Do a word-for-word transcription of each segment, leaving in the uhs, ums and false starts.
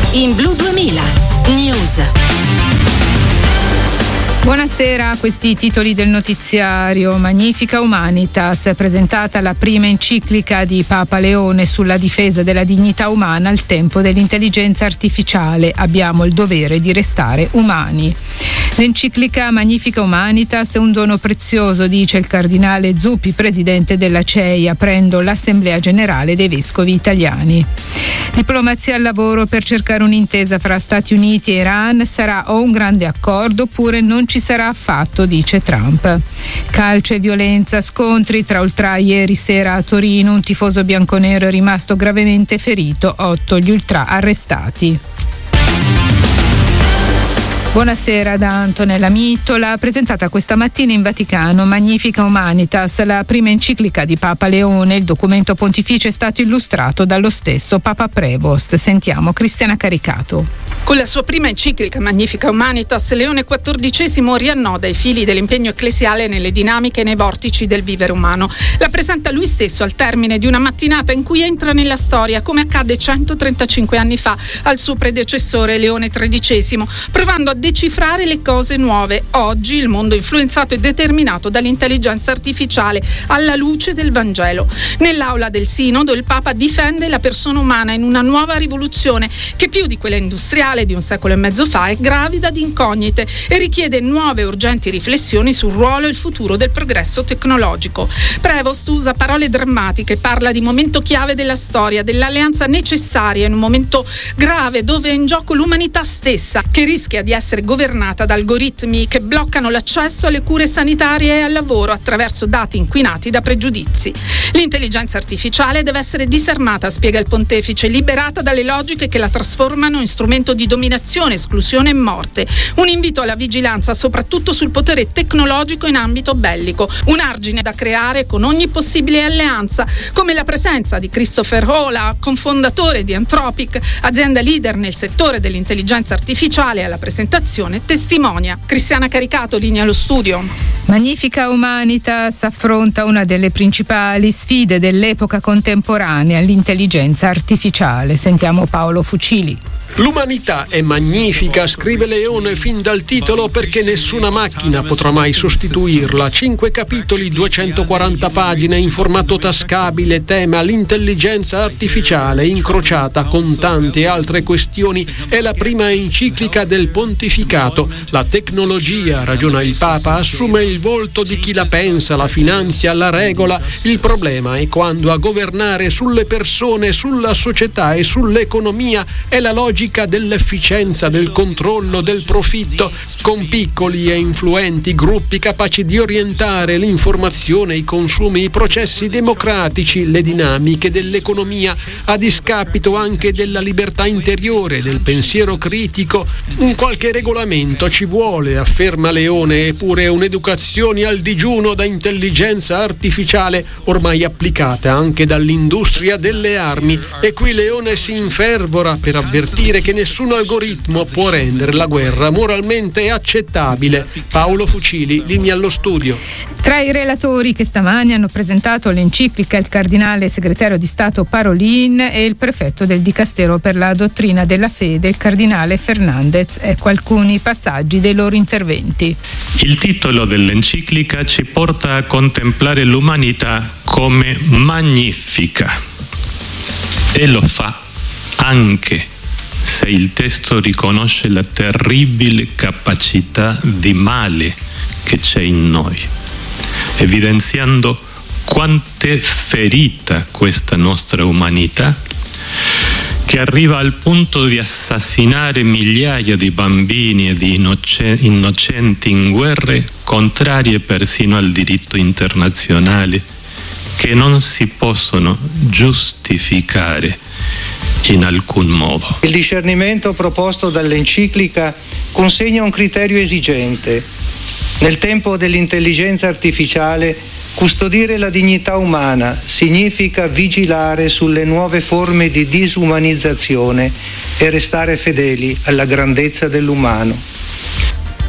in Blu duemila News. Buonasera, questi titoli del notiziario. Magnifica Humanitas, presentata la prima enciclica di Papa Leone sulla difesa della dignità umana al tempo dell'intelligenza artificiale. Abbiamo il dovere di restare umani. L'enciclica Magnifica Humanitas è un dono prezioso, dice il cardinale Zuppi, presidente della C E I, aprendo l'Assemblea Generale dei Vescovi Italiani. Diplomazia al lavoro per cercare un'intesa fra Stati Uniti e Iran. Sarà o un grande accordo oppure non ci sarà affatto, dice Trump. Calcio e violenza, scontri tra ultra ieri sera a Torino, un tifoso bianconero è rimasto gravemente ferito, otto gli ultra arrestati. Buonasera da Antonella Mittola. Presentata questa mattina in Vaticano Magnifica Humanitas, la prima enciclica di Papa Leone. Il documento pontificio è stato illustrato dallo stesso Papa Prevost. Sentiamo Cristiana Caricato. Con la sua prima enciclica Magnifica Humanitas, Leone quattordicesimo riannoda i fili dell'impegno ecclesiale nelle dinamiche e nei vortici del vivere umano. La presenta lui stesso al termine di una mattinata in cui entra nella storia, come accadde centotrentacinque anni fa al suo predecessore Leone tredicesimo, provando a decifrare le cose nuove. Oggi il mondo influenzato e determinato dall'intelligenza artificiale alla luce del Vangelo. Nell'aula del Sinodo il Papa difende la persona umana in una nuova rivoluzione che più di quella industriale di un secolo e mezzo fa è gravida di incognite e richiede nuove urgenti riflessioni sul ruolo e il futuro del progresso tecnologico. Prevost usa parole drammatiche, parla di momento chiave della storia, dell'alleanza necessaria in un momento grave dove è in gioco l'umanità stessa, che rischia di essere governata da algoritmi che bloccano l'accesso alle cure sanitarie e al lavoro attraverso dati inquinati da pregiudizi. L'intelligenza artificiale deve essere disarmata, spiega il pontefice, liberata dalle logiche che la trasformano in strumento di dominazione, esclusione e morte. Un invito alla vigilanza soprattutto sul potere tecnologico in ambito bellico, un argine da creare con ogni possibile alleanza, come la presenza di Christopher Hola, cofondatore di Anthropic, azienda leader nel settore dell'intelligenza artificiale, alla presentazione testimonia. Cristiana Caricato, linea allo studio. Magnifica Humanitas affronta una delle principali sfide dell'epoca contemporanea, l'intelligenza artificiale. Sentiamo Paolo Fucili. L'umanità è magnifica, scrive Leone fin dal titolo, perché nessuna macchina potrà mai sostituirla. Cinque capitoli, duecentoquaranta pagine in formato tascabile, tema l'intelligenza artificiale incrociata con tante altre questioni. È la prima enciclica del pontificato. La tecnologia, ragiona il Papa, assume il volto di chi la pensa, la finanzia, la regola. Il problema è quando a governare sulle persone, sulla società e sull'economia è la logica dell'efficienza, del controllo, del profitto, con piccoli e influenti gruppi capaci di orientare l'informazione, i consumi, i processi democratici, le dinamiche dell'economia, a discapito anche della libertà interiore, del pensiero critico. Un qualche regolamento ci vuole, afferma Leone, eppure un'educazione al digiuno da intelligenza artificiale ormai applicata anche dall'industria delle armi. E qui Leone si infervora per avvertire che nessun algoritmo può rendere la guerra moralmente accettabile. Paolo Fucili, linea allo studio. Tra i relatori che stamani hanno presentato l'enciclica il cardinale segretario di Stato Parolin e il prefetto del Dicastero per la dottrina della fede, il cardinale Fernandez. Ecco alcuni passaggi dei loro interventi. Il titolo dell'enciclica ci porta a contemplare l'umanità come magnifica e lo fa anche se il testo riconosce la terribile capacità di male che c'è in noi, evidenziando quanto è ferita questa nostra umanità, che arriva al punto di assassinare migliaia di bambini e di innocenti in guerre contrarie persino al diritto internazionale, che non si possono giustificare in alcun modo. Il discernimento proposto dall'enciclica consegna un criterio esigente. Nel tempo dell'intelligenza artificiale, custodire la dignità umana significa vigilare sulle nuove forme di disumanizzazione e restare fedeli alla grandezza dell'umano.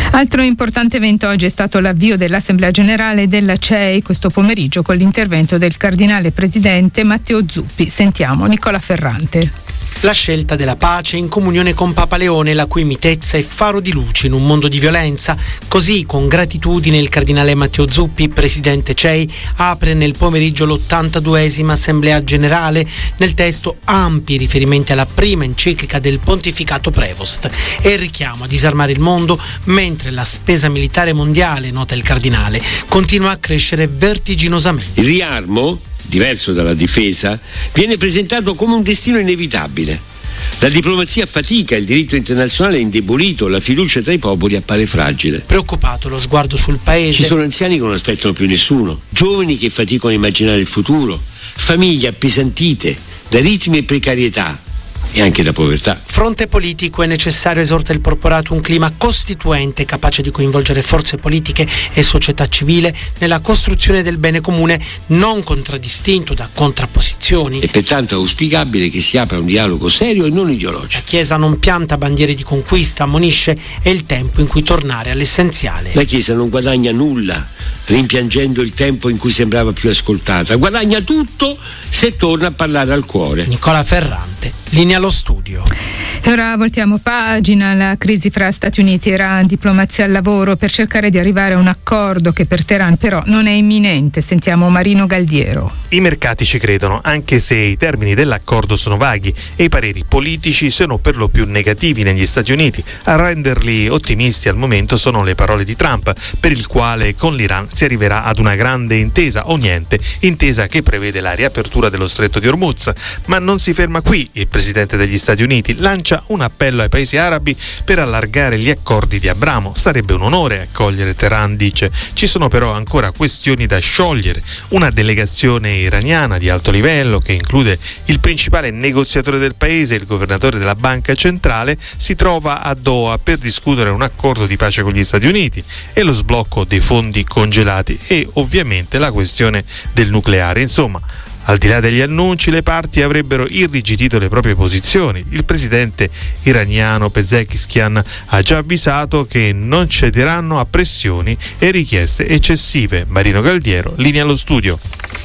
Altro importante evento oggi è stato l'avvio dell'Assemblea Generale della C E I questo pomeriggio con l'intervento del cardinale presidente Matteo Zuppi. Sentiamo Nicola Ferrante. La scelta della pace in comunione con Papa Leone, la cui mitezza è faro di luce in un mondo di violenza. Così, con gratitudine, il cardinale Matteo Zuppi, presidente C E I, apre nel pomeriggio l'ottantaduesima Assemblea Generale. Nel testo ampi riferimenti alla prima enciclica del pontificato Prevost e il richiamo a disarmare il mondo, mentre la spesa militare mondiale, nota il cardinale, continua a crescere vertiginosamente. Il riarmo, diverso dalla difesa, viene presentato come un destino inevitabile. La diplomazia fatica, il diritto internazionale è indebolito, la fiducia tra i popoli appare fragile. Preoccupato lo sguardo sul paese. Ci sono anziani che non aspettano più nessuno, giovani che faticano a immaginare il futuro, famiglie appesantite da ritmi e precarietà e anche da povertà. Fronte politico è necessario, esorta il Porporato, un clima costituente capace di coinvolgere forze politiche e società civile nella costruzione del bene comune, non contraddistinto da contrapposizioni. È pertanto auspicabile che si apra un dialogo serio e non ideologico. La Chiesa non pianta bandiere di conquista, ammonisce, è il tempo in cui tornare all'essenziale. La Chiesa non guadagna nulla rimpiangendo il tempo in cui sembrava più ascoltata, guadagna tutto se torna a parlare al cuore. Nicola Ferrante, linea allo studio. E ora voltiamo pagina. La crisi fra Stati Uniti e Iran, diplomazia al lavoro per cercare di arrivare a un accordo che per Teheran però non è imminente. Sentiamo Marino Galdiero. I mercati ci credono, anche se i termini dell'accordo sono vaghi e i pareri politici sono per lo più negativi negli Stati Uniti. A renderli ottimisti al momento sono le parole di Trump, per il quale con l'Iran si arriverà ad una grande intesa o niente, intesa che prevede la riapertura dello stretto di Hormuz. Ma non si ferma qui. Il presidente degli Stati Uniti lancia un appello ai paesi arabi per allargare gli accordi di Abramo. Sarebbe un onore accogliere Teheran, dice. Ci sono però ancora questioni da sciogliere. Una delegazione iraniana di alto livello, che include il principale negoziatore del paese e il governatore della banca centrale, si trova a Doha per discutere un accordo di pace con gli Stati Uniti e lo sblocco dei fondi congelati e ovviamente la questione del nucleare. Insomma, al di là degli annunci, le parti avrebbero irrigidito le proprie posizioni. Il presidente iraniano Pezeshkian ha già avvisato che non cederanno a pressioni e richieste eccessive. Marino Galdiero, linea allo studio.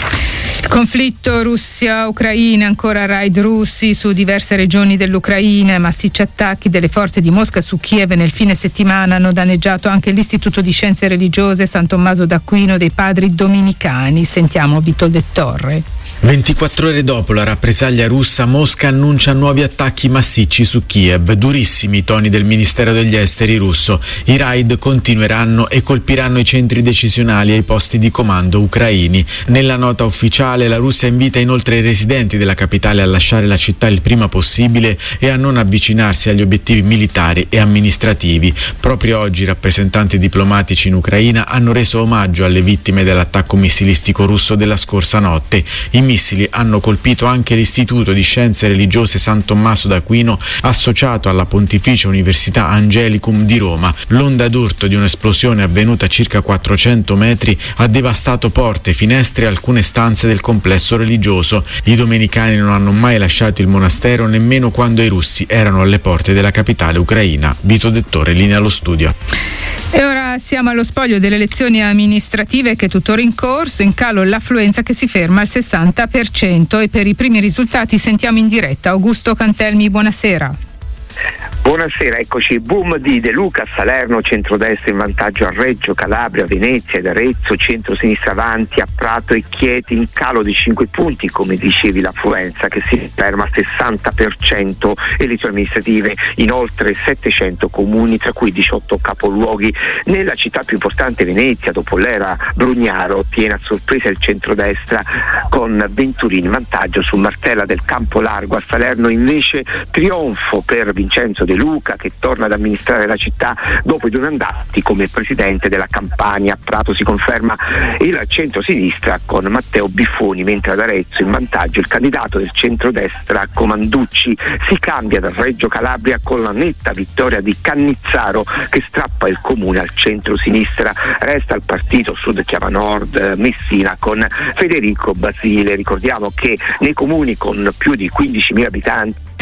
Conflitto Russia-Ucraina, ancora raid russi su diverse regioni dell'Ucraina, massicci attacchi delle forze di Mosca su Kiev nel fine settimana hanno danneggiato anche l'Istituto di Scienze Religiose San Tommaso d'Aquino dei Padri Dominicani. Sentiamo Vito De Torre. ventiquattro ore dopo la rappresaglia russa, Mosca annuncia nuovi attacchi massicci su Kiev. Durissimi i toni del Ministero degli Esteri russo. I raid continueranno e colpiranno i centri decisionali e i posti di comando ucraini. Nella nota ufficiale la Russia invita inoltre i residenti della capitale a lasciare la città il prima possibile e a non avvicinarsi agli obiettivi militari e amministrativi. Proprio oggi i rappresentanti diplomatici in Ucraina hanno reso omaggio alle vittime dell'attacco missilistico russo della scorsa notte. I missili hanno colpito anche l'Istituto di Scienze Religiose San Tommaso d'Aquino, associato alla Pontificia Università Angelicum di Roma. L'onda d'urto di un'esplosione avvenuta a circa quattrocento metri ha devastato porte, finestre e alcune stanze del complesso religioso. I domenicani non hanno mai lasciato il monastero nemmeno quando i russi erano alle porte della capitale ucraina. Vito De Torre, linea allo studio. E ora siamo allo spoglio delle elezioni amministrative che è tuttora in corso, in calo l'affluenza che si ferma al sessanta per cento e per i primi risultati sentiamo in diretta Augusto Cantelmi, buonasera. Buonasera, eccoci. Boom di De Luca, Salerno, centrodestra in vantaggio a Reggio, Calabria, Venezia ed Arezzo, centro-sinistra avanti a Prato e Chieti, in calo di cinque punti, come dicevi, l'affluenza che si ferma al sessanta per cento, elezioni amministrative in oltre settecento comuni, tra cui diciotto capoluoghi. Nella città più importante, Venezia, dopo l'era Brugnaro, ottiene a sorpresa il centrodestra con Venturini in vantaggio su Martella del Campo Largo. A Salerno invece trionfo per Vincenzo De Luca, che torna ad amministrare la città dopo i due mandati come presidente della Campania. A Prato si conferma il centro-sinistra con Matteo Biffoni, mentre ad Arezzo in vantaggio il candidato del centrodestra Comanducci. Si cambia da Reggio Calabria con la netta vittoria di Cannizzaro, che strappa il comune al centro-sinistra. Resta il partito Sud Chiama Nord Messina con Federico Basile. Ricordiamo che nei comuni con più di quindicimila abitanti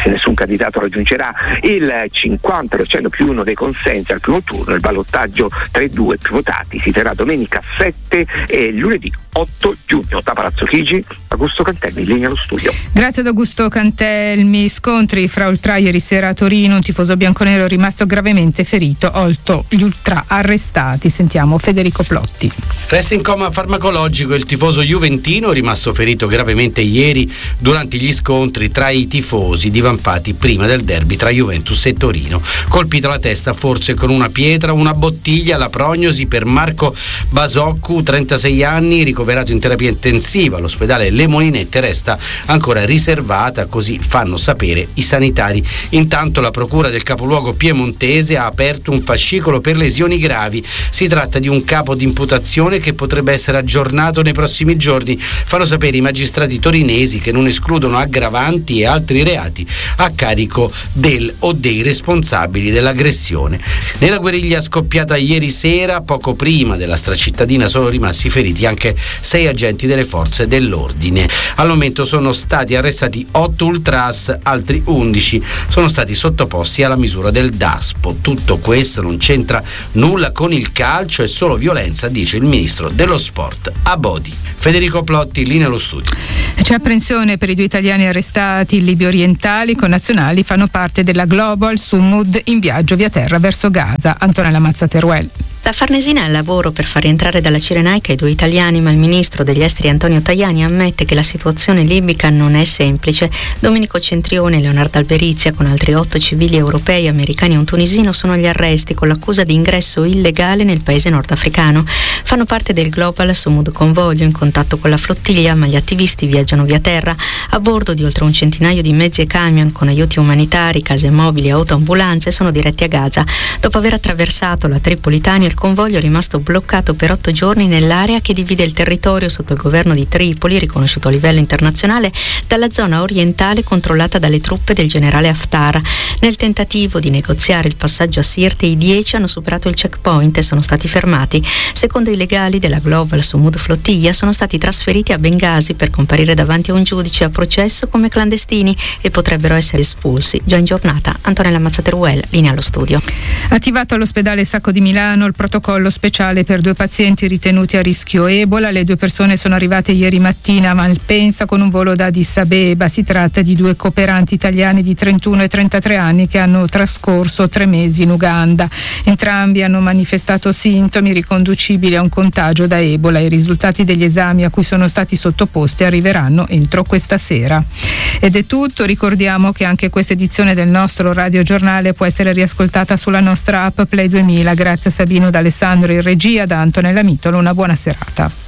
se nessun candidato raggiungerà il cinquanta per cento più uno dei consensi al primo turno, il ballottaggio tra i due più votati si terrà domenica sette e lunedì otto giugno. Da Palazzo Chigi, Augusto Cantelmi, in linea allo studio. Grazie ad Augusto Cantelmi. Scontri fra ultra ieri sera a Torino, un tifoso bianconero è rimasto gravemente ferito, oltre gli ultra arrestati. Sentiamo Federico Plotti. Resta in coma farmacologico il tifoso juventino rimasto ferito gravemente ieri durante gli scontri tra i tifosi divampati prima del derby tra Juventus e Torino. Colpito alla testa forse con una pietra, una bottiglia, la prognosi per Marco Basoccu, trentasei anni, ricoverato in terapia intensiva all'ospedale Le Molinette, resta ancora riservata, così fanno sapere i sanitari. Intanto la procura del capoluogo piemontese ha aperto un fascicolo per lesioni gravi. Si tratta di un capo di imputazione che potrebbe essere aggiornato nei prossimi giorni. Fanno sapere i magistrati torinesi che non escludono aggravanti e altri reati a carico del o dei responsabili dell'aggressione. Nella guerriglia scoppiata ieri sera, poco prima della stracittadina, sono rimasti feriti anche sei agenti delle forze dell'ordine. Al momento sono stati arrestati otto ultras, altri undici sono stati sottoposti alla misura del Daspo. Tutto questo non c'entra nulla con il calcio, è solo violenza, dice il ministro dello sport Abodi. Federico Plotti, linea allo studio. C'è apprensione per i due italiani arrestati in Libia orientali. Connazionali fanno parte della Global Sumud in viaggio via terra verso Gaza. Antonella Mazzateruel. La Farnesina è al lavoro per far rientrare dalla Cirenaica i due italiani, ma il ministro degli esteri Antonio Tajani ammette che la situazione libica non è semplice. Domenico Centrione e Leonardo Alberizia, con altri otto civili europei, americani e un tunisino, sono agli arresti con l'accusa di ingresso illegale nel paese nordafricano. Fanno parte del Global Sumud Convoglio, in contatto con la flottiglia, ma gli attivisti viaggiano via terra a bordo di oltre un centinaio di mezzi e camion con aiuti umanitari, case mobili e autoambulanze, e sono diretti a Gaza. Dopo aver attraversato la Tripolitania, il convoglio è rimasto bloccato per otto giorni nell'area che divide il territorio sotto il governo di Tripoli, riconosciuto a livello internazionale, dalla zona orientale controllata dalle truppe del generale Haftar. Nel tentativo di negoziare il passaggio a Sirte, i dieci hanno superato il checkpoint e sono stati fermati. Secondo i legali della Global Sumud Flottiglia, sono stati trasferiti a Bengasi per comparire davanti a un giudice a processo come clandestini e potrebbero essere espulsi già in giornata. Antonella Mazzateruel, linea allo studio. Attivato all'ospedale Sacco di Milano il protocollo speciale per due pazienti ritenuti a rischio Ebola. Le due persone sono arrivate ieri mattina a Malpensa con un volo da Addis Abeba. Si tratta di due cooperanti italiani di trentuno e trentatré anni che hanno trascorso tre mesi in Uganda. Entrambi hanno manifestato sintomi riconducibili a un contagio da Ebola. I risultati degli esami a cui sono stati sottoposti arriveranno entro questa sera. Ed è tutto. Ricordiamo che anche questa edizione del nostro radiogiornale può essere riascoltata sulla nostra app Play duemila. Grazie a Sabino D'Alessandro in regia, da Antonella Mitolo. Una buona serata.